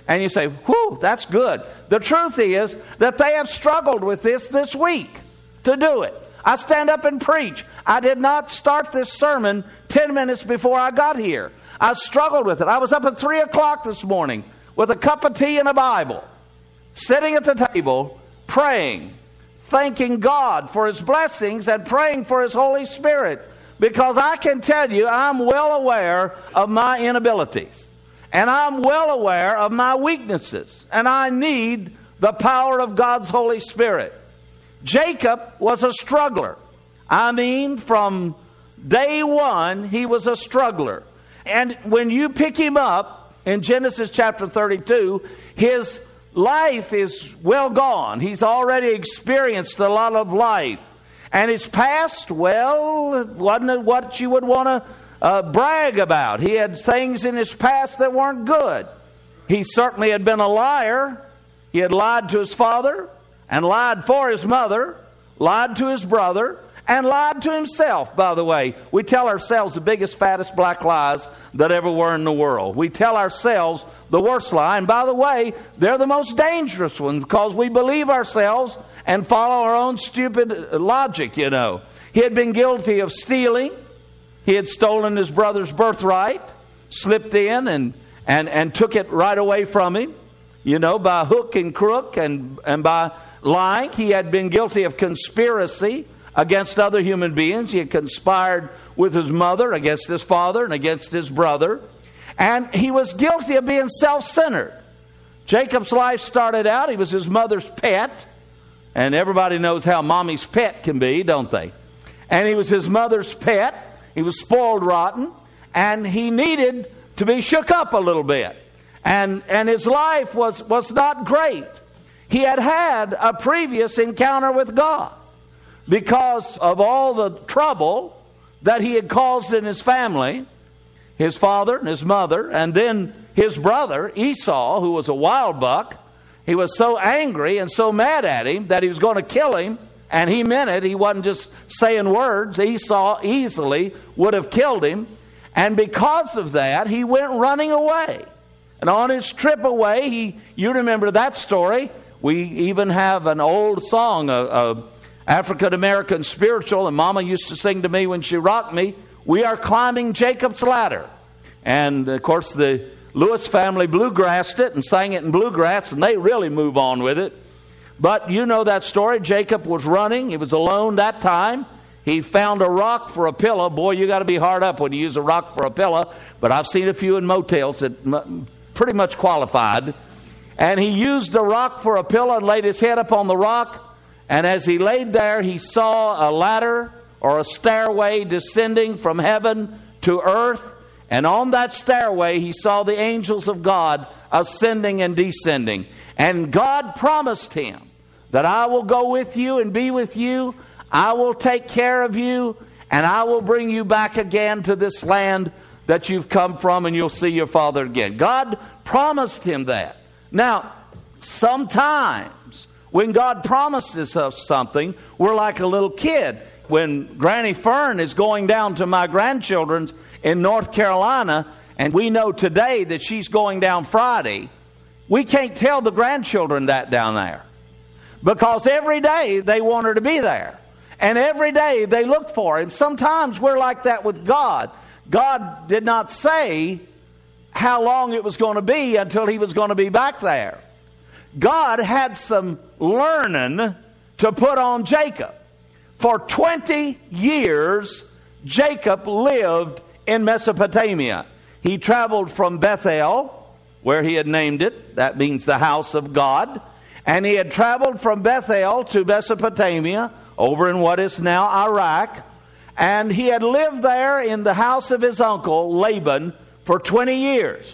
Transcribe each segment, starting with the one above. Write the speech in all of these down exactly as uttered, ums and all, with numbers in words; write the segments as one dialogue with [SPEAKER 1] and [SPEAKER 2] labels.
[SPEAKER 1] And you say, whew, that's good. The truth is that they have struggled with this this week to do it. I stand up and preach. I did not start this sermon ten minutes before I got here. I struggled with it. I was up at three o'clock this morning with a cup of tea and a Bible, sitting at the table, praying, thanking God for His blessings and praying for His Holy Spirit. Because I can tell you, I'm well aware of my inabilities. And I'm well aware of my weaknesses. And I need the power of God's Holy Spirit. Jacob was a struggler. I mean, from day one, he was a struggler. And when you pick him up in Genesis chapter thirty-two, his life is well gone. He's already experienced a lot of life. And his past, well, wasn't what you would want to uh, brag about. He had things in his past that weren't good. He certainly had been a liar. He had lied to his father and lied for his mother, lied to his brother, and lied to himself, by the way. We tell ourselves the biggest, fattest black lies that ever were in the world. We tell ourselves the worst lie. And by the way, they're the most dangerous ones because we believe ourselves and follow our own stupid logic, you know. He had been guilty of stealing. He had stolen his brother's birthright, slipped in and, and, and took it right away from him, you know, by hook and crook and, and by lying. He had been guilty of conspiracy against other human beings. He had conspired with his mother, against his father, and against his brother. And he was guilty of being self-centered. Jacob's life started out, he was his mother's pet. And everybody knows how mommy's pet can be, don't they? And he was his mother's pet. He was spoiled rotten. And he needed to be shook up a little bit. And, and his life was, was not great. He had had a previous encounter with God. Because of all the trouble that he had caused in his family, his father and his mother, and then his brother, Esau, who was a wild buck, he was so angry and so mad at him that he was going to kill him, and he meant it. He wasn't just saying words. Esau easily would have killed him, and because of that, he went running away. And on his trip away, he you remember that story. We even have an old song, a, a African-American spiritual, and Mama used to sing to me when she rocked me, "We are climbing Jacob's ladder." And, of course, the Lewis family bluegrassed it and sang it in bluegrass, and they really move on with it. But you know that story. Jacob was running. He was alone that time. He found a rock for a pillow. Boy, you got to be hard up when you use a rock for a pillow. But I've seen a few in motels that m- pretty much qualified. And he used the rock for a pillow and laid his head upon the rock. And as he laid there, he saw a ladder or a stairway descending from heaven to earth. And on that stairway, he saw the angels of God ascending and descending. And God promised him that I will go with you and be with you. I will take care of you. And I will bring you back again to this land that you've come from, and you'll see your father again. God promised him that. Now, sometimes when God promises us something, we're like a little kid. When Granny Fern is going down to my grandchildren's in North Carolina, and we know today that she's going down Friday, we can't tell the grandchildren that down there. Because every day they want her to be there. And every day they look for her. And sometimes we're like that with God. God did not say how long it was going to be until he was going to be back there. God had some learning to put on Jacob. For twenty years, Jacob lived in Mesopotamia. He traveled from Bethel, where he had named it. That means the house of God. And he had traveled from Bethel to Mesopotamia, over in what is now Iraq. And he had lived there in the house of his uncle, Laban, for twenty years.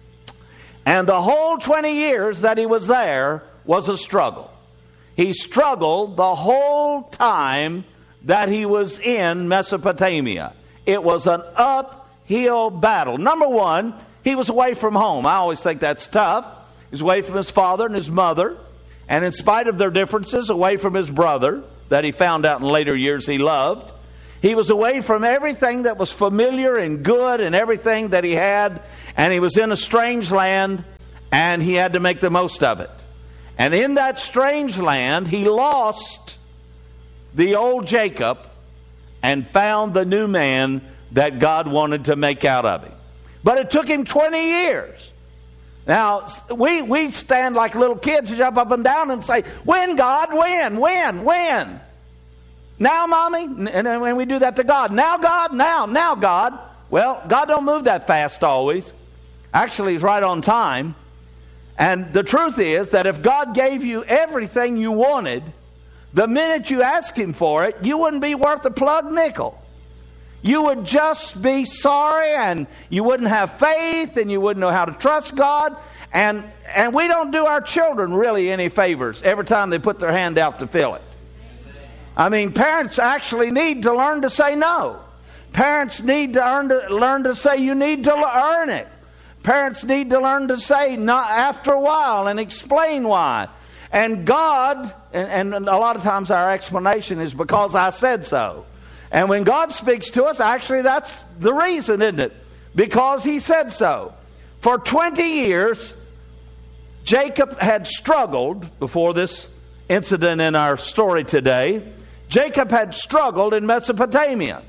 [SPEAKER 1] And the whole twenty years that he was there was a struggle. He struggled the whole time that he was in Mesopotamia. It was an uphill battle. Number one, he was away from home. I always think that's tough. He was away from his father and his mother. And in spite of their differences, away from his brother that he found out in later years he loved. He was away from everything that was familiar and good and everything that he had. And he was in a strange land. and he had to make the most of it. And in that strange land, he lost the old Jacob and found the new man that God wanted to make out of him. But it took him twenty years. Now, we, we stand like little kids, jump up and down and say, when, God, when, when, when? Now, Mommy? And when we do that to God, now, God, now, now, God. Well, God don't move that fast always. Actually, He's right on time. And the truth is that if God gave you everything you wanted, the minute you ask Him for it, you wouldn't be worth a plug nickel. You would just be sorry, and you wouldn't have faith, and you wouldn't know how to trust God. And and we don't do our children really any favors every time they put their hand out to fill it. I mean, parents actually need to learn to say no. Parents need to learn to, learn to say you need to earn it. Parents need to learn to say not after a while and explain why. And God, and, and a lot of times our explanation is because I said so. And when God speaks to us, actually that's the reason, isn't it? Because He said so. For twenty years, Jacob had struggled, before this incident in our story today, Jacob had struggled in Mesopotamia.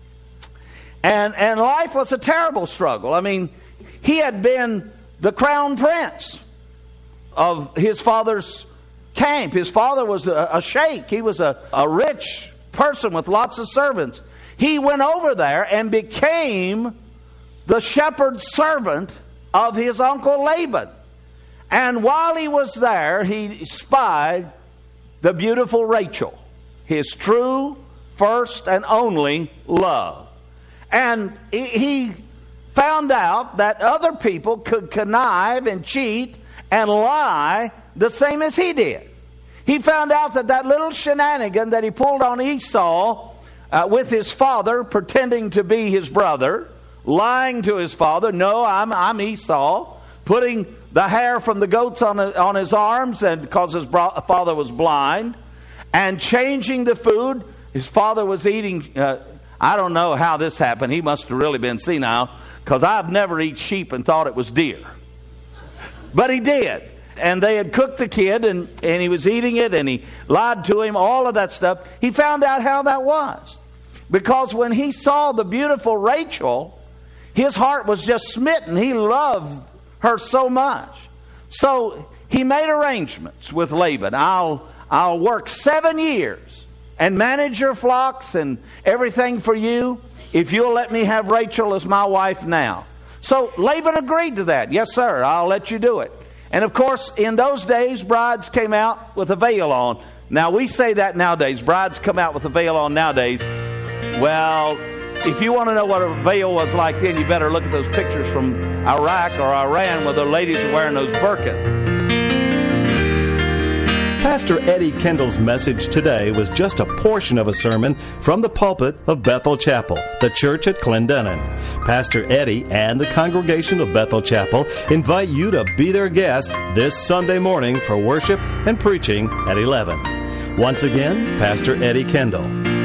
[SPEAKER 1] And, and life was a terrible struggle. I mean, he had been the crown prince of his father's camp. His father was a, a sheikh. He was a, a rich person with lots of servants. He went over there and became the shepherd's servant of his uncle Laban. And while he was there, he spied the beautiful Rachel, his true, first, and only love. And he found out that other people could connive and cheat and lie the same as he did. He found out that that little shenanigan that he pulled on Esau uh, with his father, pretending to be his brother, lying to his father, no, I'm, I'm Esau, putting the hair from the goats on, on his arms and because his bro- father was blind, and changing the food. His father was eating, uh, I don't know how this happened. He must have really been senile, because I've never eaten sheep and thought it was deer. But he did. And they had cooked the kid, and, and he was eating it, and he lied to him, all of that stuff. He found out how that was. Because when he saw the beautiful Rachel, his heart was just smitten. He loved her so much. So he made arrangements with Laban. I'll, I'll work seven years and manage your flocks and everything for you if you'll let me have Rachel as my wife now. So Laban agreed to that. Yes, sir, I'll let you do it. And of course, in those days, brides came out with a veil on. Now, we say that nowadays. Brides come out with a veil on nowadays. Well, if you want to know what a veil was like then, you better look at those pictures from Iraq or Iran where the ladies are wearing those burqas.
[SPEAKER 2] Pastor Eddie Kendall's message today was just a portion of a sermon from the pulpit of Bethel Chapel, the church at Clendenin. Pastor Eddie and the congregation of Bethel Chapel invite you to be their guest this Sunday morning for worship and preaching at eleven. Once again, Pastor Eddie Kendall.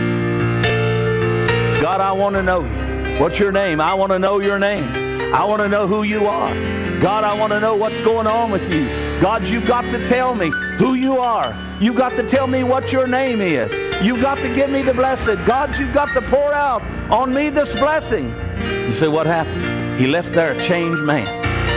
[SPEAKER 1] God, I want to know you. What's your name? I want to know your name. I want to know who you are. God, I want to know what's going on with you. God, you've got to tell me who you are. You've got to tell me what your name is. You've got to give me the blessed. God, you've got to pour out on me this blessing. You say, what happened? He left there a changed man.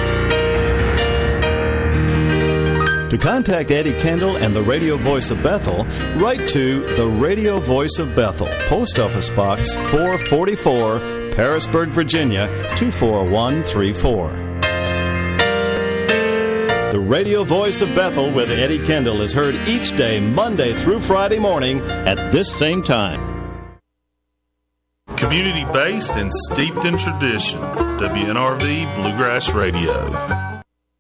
[SPEAKER 2] To contact Eddie Kendall and the Radio Voice of Bethel, write to the Radio Voice of Bethel, Post Office Box four forty-four, Harrisburg, Virginia, two four one three four. The Radio Voice of Bethel with Eddie Kendall is heard each day, Monday through Friday morning at this same time.
[SPEAKER 3] Community-based and steeped in tradition, W N R V Bluegrass Radio.